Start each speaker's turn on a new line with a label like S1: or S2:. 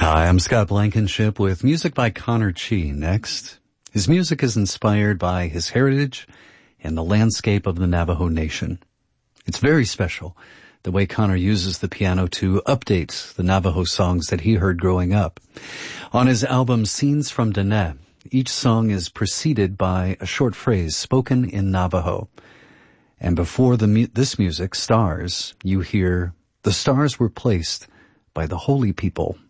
S1: Hi, I'm Scott Blankenship with music by Connor Chi. Next, his music is inspired by his heritage and the landscape of the Navajo Nation. It's very special, the way Connor uses the piano to update the Navajo songs that he heard growing up. On his album Scenes from Dene, each song is preceded by a short phrase spoken in Navajo. And before this music, Stars, you hear, "The stars were placed by the holy people